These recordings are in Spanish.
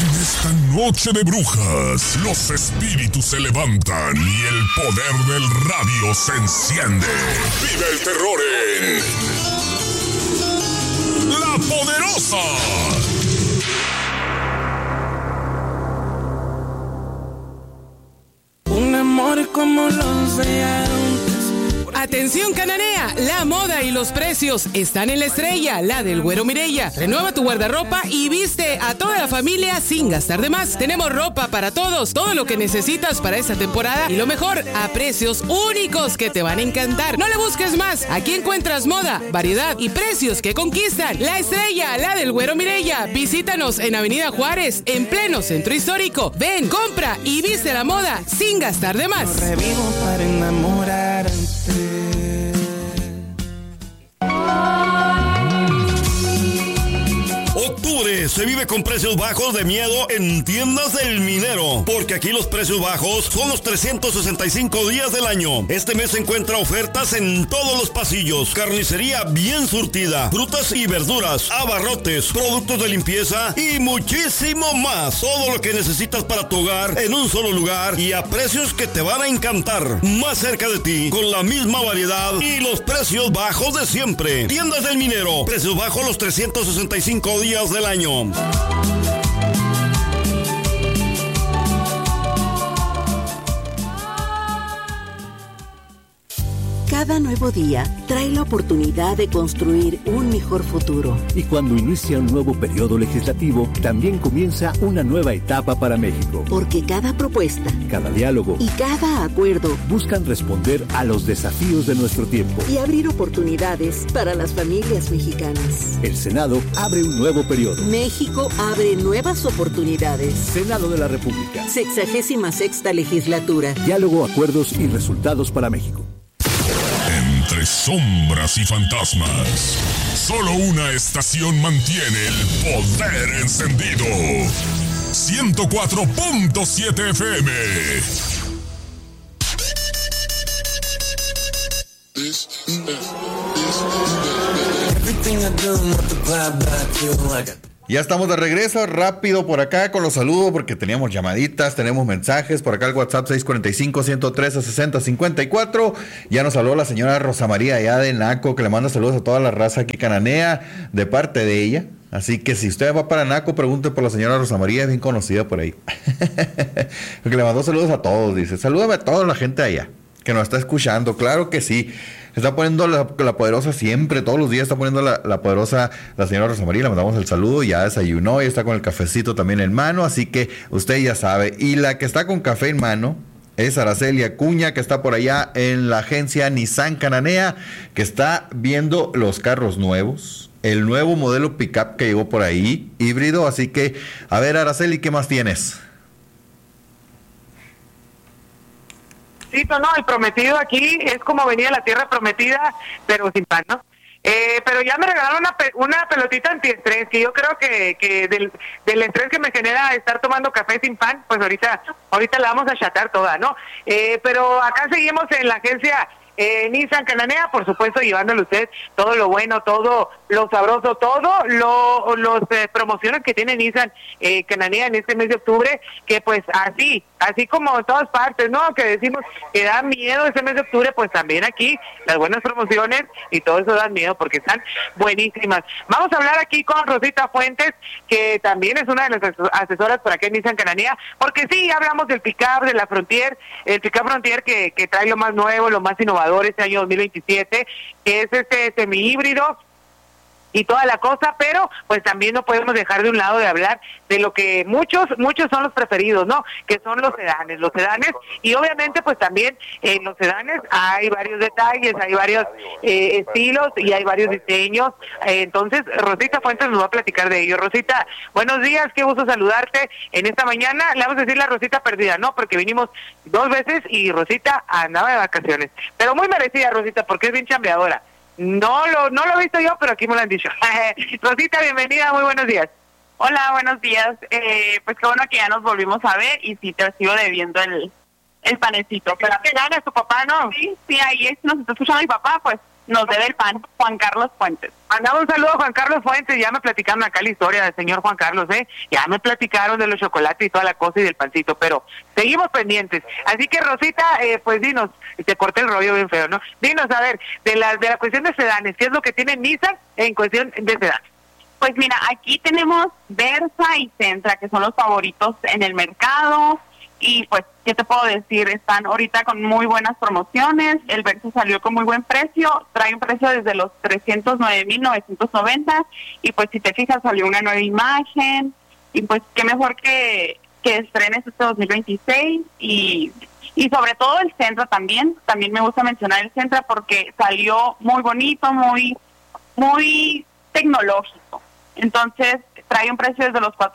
En esta noche de brujas, los espíritus se levantan y el poder del radio se enciende. ¡Vive el terror en La Poderosa! Un amor como los de antes. Atención Cananea, la moda y los precios están en la estrella, la del Güero Mireya. Renueva tu guardarropa y viste a toda la familia sin gastar de más. Tenemos ropa para todos, todo lo que necesitas para esta temporada y lo mejor, a precios únicos que te van a encantar. No le busques más, aquí encuentras moda, variedad y precios que conquistan. La estrella, la del Güero Mireya. Visítanos en Avenida Juárez, en pleno centro histórico. Ven, compra y viste la moda sin gastar de más. Revivo para enamorarte. Octubre se vive con precios bajos de miedo en Tiendas del Minero, porque aquí los precios bajos son los 365 días del año. Este mes se encuentra ofertas en todos los pasillos, carnicería bien surtida, frutas y verduras, abarrotes, productos de limpieza y muchísimo más. Todo lo que necesitas para tu hogar en un solo lugar y a precios que te van a encantar. Más cerca de ti, con la misma variedad y los precios bajos de siempre. Tiendas del Minero, precios bajos los 365 días del año. Cada nuevo día trae la oportunidad de construir un mejor futuro. Y cuando inicia un nuevo periodo legislativo, también comienza una nueva etapa para México. Porque cada propuesta, cada diálogo y cada acuerdo buscan responder a los desafíos de nuestro tiempo y abrir oportunidades para las familias mexicanas. El Senado abre un nuevo periodo. México abre nuevas oportunidades. Senado de la República. 66ª legislatura. Diálogo, acuerdos y resultados para México. Entre sombras y fantasmas, solo una estación mantiene el poder encendido. 104.7 FM. Ya estamos de regreso, rápido por acá con los saludos porque teníamos llamaditas, tenemos mensajes, por acá el WhatsApp 645-113-6054. Ya nos habló la señora Rosa María allá de Naco, que le manda saludos a toda la raza aquí cananea de parte de ella. Así que si usted va para Naco, pregunte por la señora Rosa María, es bien conocida por ahí. Porque le mandó saludos a todos, dice, salúdame a toda la gente allá que nos está escuchando, claro que sí. Está poniendo la poderosa siempre, todos los días está poniendo la poderosa la señora Rosa María, le mandamos el saludo, ya desayunó, ya está con el cafecito también en mano, así que usted ya sabe. Y la que está con café en mano es Araceli Acuña, que está por allá en la agencia Nissan Cananea, que está viendo los carros nuevos, el nuevo modelo pickup que llegó por ahí, híbrido, así que, a ver Araceli, ¿qué más tienes? Sí, no, el prometido aquí es como venía la tierra prometida, pero sin pan, ¿no? Pero ya me regalaron una pelotita antiestrés, que yo creo que del estrés que me genera estar tomando café sin pan, pues ahorita la vamos a chatar toda, ¿no? Pero acá seguimos en la agencia Nissan Cananea, por supuesto, llevándole a usted todo lo bueno, todo lo sabroso, todo los promociones que tiene Nissan Cananea en este mes de octubre, que pues así como en todas partes, ¿no? Que decimos que da miedo ese mes de octubre, pues también aquí las buenas promociones y todo eso da miedo porque están buenísimas. Vamos a hablar aquí con Rosita Fuentes, que también es una de las asesoras por acá en Nissan Cananea, porque sí, hablamos del pick-up, de la Frontier, el pick-up Frontier que trae lo más nuevo, lo más innovador este año 2027, que es este semi-híbrido y toda la cosa, pero pues también no podemos dejar de un lado de hablar de lo que muchos son los preferidos, ¿no? Que son los sedanes, y obviamente pues también en los sedanes hay varios detalles, hay varios estilos y hay varios diseños. Entonces Rosita Fuentes nos va a platicar de ello. Rosita, buenos días, qué gusto saludarte en esta mañana. Le vamos a decir la Rosita perdida, ¿no? Porque vinimos 2 veces y Rosita andaba de vacaciones, pero muy merecida Rosita porque es bien chambeadora. No lo he visto yo, pero aquí me lo han dicho. Rosita, bienvenida, muy buenos días. Hola, buenos días. Pues qué bueno que ya nos volvimos a ver y sí te sigo debiendo el panecito. Pero que ganas tu papá, ¿no? Sí, ahí nos está escuchando mi papá, pues nos debe el pan, Juan Carlos Fuentes. Mandaba un saludo a Juan Carlos Fuentes, ya me platicaron acá la historia del señor Juan Carlos, ya me platicaron de los chocolates y toda la cosa y del pancito, pero seguimos pendientes. Así que Rosita, pues dinos, te corté el rollo bien feo, ¿no? Dinos, a ver, de la cuestión de sedanes, ¿qué es lo que tiene Nissan en cuestión de sedanes? Pues mira, aquí tenemos Versa y Sentra, que son los favoritos en el mercado. Y pues, ¿qué te puedo decir? Están ahorita con muy buenas promociones. El Versa salió con muy buen precio. Trae un precio desde los 309,990. Y pues, si te fijas, salió una nueva imagen. Y pues, qué mejor que estrenes este 2026. Y sobre todo el Sentra también. También me gusta mencionar el Sentra porque salió muy bonito, muy tecnológico. Entonces, trae un precio desde los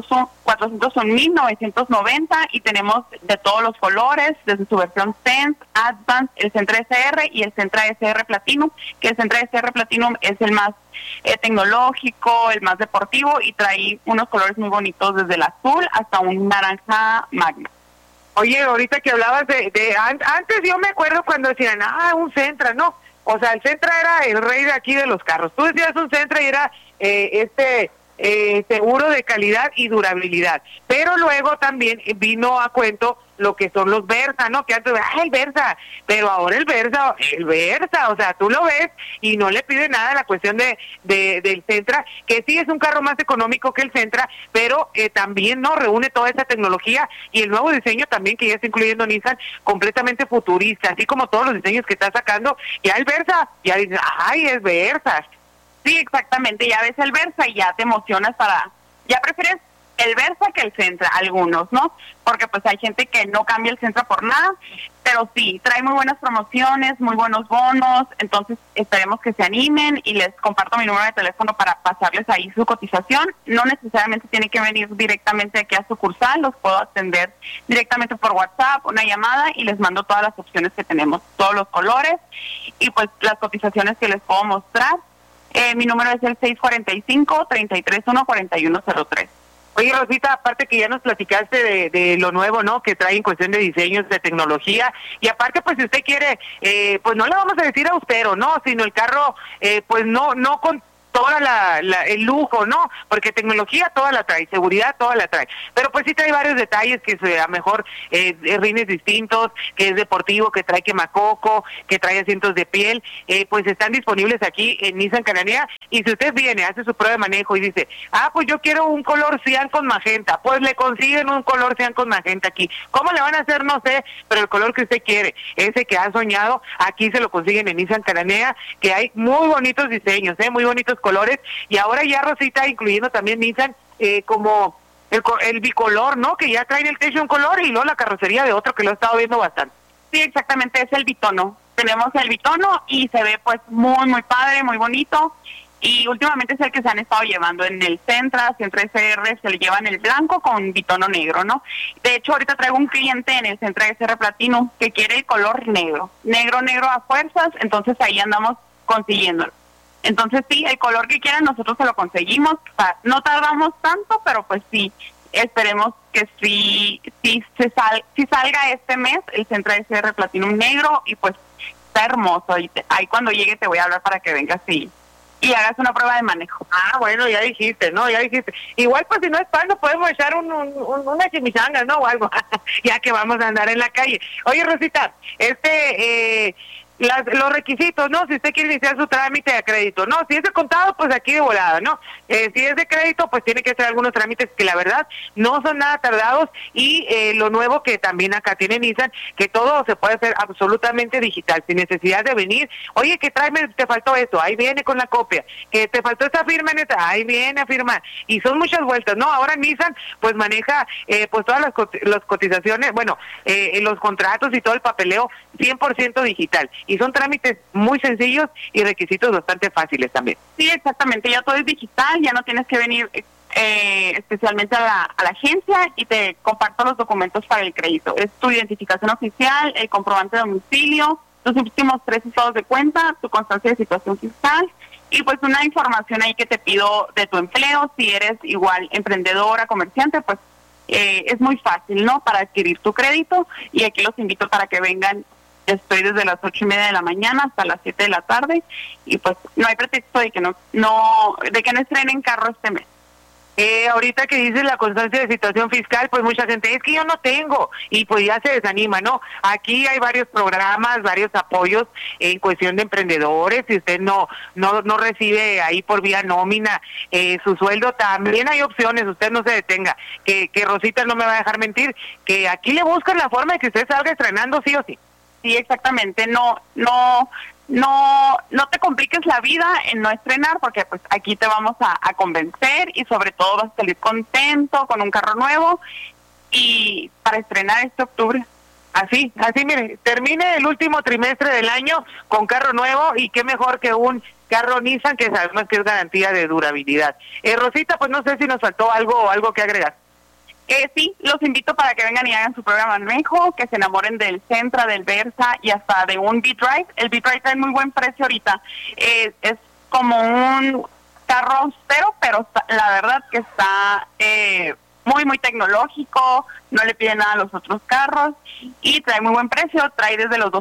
401,990 y tenemos de todos los colores, desde su versión Sense, Advance, el Sentra SR y el Sentra SR Platinum, que el Sentra SR Platinum es el más tecnológico, el más deportivo y trae unos colores muy bonitos desde el azul hasta un naranja magma. Oye, ahorita que hablabas antes yo me acuerdo cuando decían, un Sentra, no, o sea, el Sentra era el rey de aquí de los carros. Tú decías un Sentra y era seguro de calidad y durabilidad. Pero luego también vino a cuento lo que son los Versa, ¿no? Que antes, el Versa, pero ahora el Versa, o sea, tú lo ves y no le pide nada a la cuestión del Sentra, que sí es un carro más económico que el Sentra, pero también no reúne toda esa tecnología y el nuevo diseño también que ya está incluyendo Nissan, completamente futurista, así como todos los diseños que está sacando, ya el Versa, ya dices, es Versa. Sí, exactamente, ya ves el Versa y ya te emocionas ya prefieres el Versa que el Sentra, algunos, ¿no? Porque pues hay gente que no cambia el Sentra por nada, pero sí, trae muy buenas promociones, muy buenos bonos, entonces esperemos que se animen y les comparto mi número de teléfono para pasarles ahí su cotización. No necesariamente tiene que venir directamente aquí a sucursal, los puedo atender directamente por WhatsApp, una llamada y les mando todas las opciones que tenemos, todos los colores y pues las cotizaciones que les puedo mostrar. Mi número es el 645-331-4103. Oye, Rosita, aparte que ya nos platicaste de lo nuevo, ¿no? Que trae en cuestión de diseños, de tecnología, y aparte, pues si usted quiere, pues no le vamos a decir austero, ¿no? Sino el carro, pues no con toda el lujo, ¿no? Porque tecnología toda la trae, seguridad toda la trae, pero pues sí trae varios detalles que a lo mejor rines distintos, que es deportivo, que trae quemacoco, que trae asientos de piel, pues están disponibles aquí en Nissan Cananea, y si usted viene, hace su prueba de manejo y dice, pues yo quiero un color cian con magenta, pues le consiguen un color cian con magenta aquí. ¿Cómo le van a hacer? No sé, pero el color que usted quiere, ese que ha soñado, aquí se lo consiguen en Nissan Cananea, que hay muy bonitos diseños, muy bonitos colores, y ahora ya, Rosita, incluyendo también Nissan, como el bicolor, ¿no? Que ya traen el techo un color y luego la carrocería de otro, que lo he estado viendo bastante. Sí, exactamente, es el bitono. Tenemos el bitono y se ve pues muy padre, muy bonito, y últimamente es el que se han estado llevando en el Sentra SR, se le llevan el blanco con bitono negro, ¿no? De hecho, ahorita traigo un cliente en el Sentra SR Platinum que quiere el color negro a fuerzas, entonces ahí andamos consiguiéndolo. Entonces sí, el color que quieran nosotros se lo conseguimos, o sea, no tardamos tanto, pero pues sí, esperemos que sí salga este mes el Sentra SR Platinum negro, y pues está hermoso, y ahí cuando llegue te voy a hablar para que vengas y hagas una prueba de manejo. Bueno, ya dijiste, ¿no? Ya dijiste. Igual pues si no es pan, nos podemos echar una chimichanga, ¿no? O algo, ya que vamos a andar en la calle. Oye, Rosita, los requisitos, ¿no? Si usted quiere iniciar su trámite de crédito, ¿no? Si es de contado, pues aquí de volada, ¿no? Si es de crédito, pues tiene que hacer algunos trámites que la verdad no son nada tardados, y lo nuevo que también acá tiene Nissan, que todo se puede hacer absolutamente digital, sin necesidad de venir, oye, que tráeme, te faltó esto, ahí viene con la copia, que te faltó esta firma, ahí viene a firmar, y son muchas vueltas, ¿no? Ahora Nissan, pues maneja, pues todas las cotizaciones, bueno, los contratos y todo el papeleo 100% digital. Y son trámites muy sencillos y requisitos bastante fáciles también. Sí, exactamente, ya todo es digital, ya no tienes que venir especialmente a la agencia, y te comparto los documentos para el crédito. Es tu identificación oficial, el comprobante de domicilio, tus últimos 3 estados de cuenta, tu constancia de situación fiscal, y pues una información ahí que te pido de tu empleo, si eres igual emprendedora, comerciante, pues es muy fácil, ¿no? Para adquirir tu crédito, y aquí los invito para que vengan Estoy desde las 8:30 de la mañana hasta las 7 de la tarde y pues no hay pretexto de que no estrenen carro este mes. Ahorita que dices la constancia de situación fiscal, pues mucha gente, es que yo no tengo, y pues ya se desanima, ¿no? Aquí hay varios programas, varios apoyos en cuestión de emprendedores, si usted no recibe ahí por vía nómina su sueldo, también hay opciones, usted no se detenga, que Rosita no me va a dejar mentir, que aquí le buscan la forma de que usted salga estrenando sí o sí. Sí, exactamente, no te compliques la vida en no estrenar, porque pues aquí te vamos a convencer y sobre todo vas a salir contento con un carro nuevo y para estrenar este octubre. Así, mire, termine el último trimestre del año con carro nuevo y qué mejor que un carro Nissan que sabemos que es garantía de durabilidad. Rosita, pues no sé si nos faltó algo que agregar. Sí, los invito para que vengan y hagan su programa en México, que se enamoren del Sentra, del Versa y hasta de un B-Drive. El B-Drive está en muy buen precio ahorita. Es como un carro austero, pero la verdad que está muy, muy tecnológico, no le pide nada a los otros carros y trae muy buen precio, trae desde los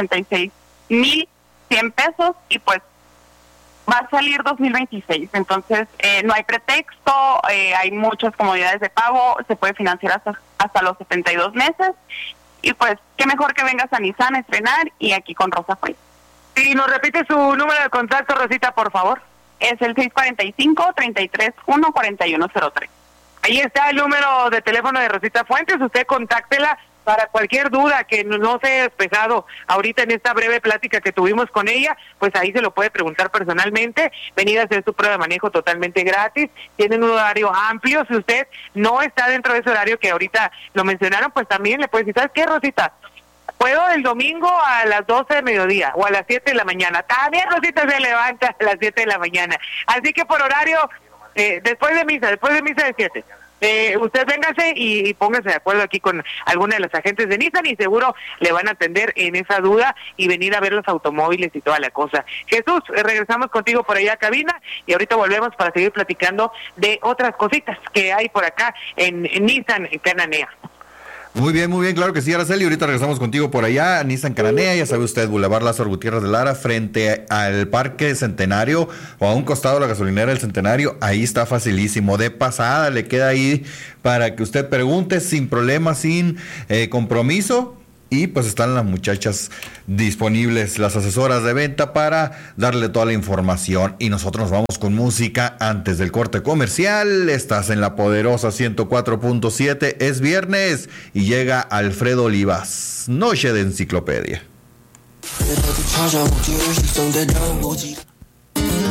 286,100 pesos y pues va a salir 2026, entonces no hay pretexto, hay muchas comodidades de pago, se puede financiar hasta los 72 meses y pues qué mejor que vengas a Nissan a estrenar y aquí con Rosa Fuentes. Sí, nos repite su número de contacto, Rosita, por favor. Es el 645-331-4103. Ahí está el número de teléfono de Rosita Fuentes, usted contáctela para cualquier duda que no se haya despejado ahorita en esta breve plática que tuvimos con ella, pues ahí se lo puede preguntar personalmente, venir a hacer su prueba de manejo totalmente gratis, tienen un horario amplio, si usted no está dentro de ese horario que ahorita lo mencionaron, pues también le puede decir, ¿sabes qué, Rosita? Puedo el domingo a las 12 de mediodía o a las 7 de la mañana, también Rosita se levanta a las 7 de la mañana, así que por horario, después de misa de 7. Usted véngase y póngase de acuerdo aquí con alguna de las agentes de Nissan y seguro le van a atender en esa duda y venir a ver los automóviles y toda la cosa. Jesús, regresamos contigo por allá a cabina y ahorita volvemos para seguir platicando de otras cositas que hay por acá en Nissan en Cananea. Muy bien, claro que sí, Araceli. Ahorita regresamos contigo por allá, Nissan Cananea, ya sabe usted, Boulevard Lázaro Gutiérrez de Lara, frente al Parque Centenario, o a un costado de la gasolinera del Centenario, ahí está facilísimo, de pasada, le queda ahí para que usted pregunte sin problema, sin compromiso. Y pues están las muchachas disponibles, las asesoras de venta, para darle toda la información. Y nosotros nos vamos con música antes del corte comercial. Estás en la poderosa 104.7, es viernes y llega Alfredo Olivas, Noche de Enciclopedia.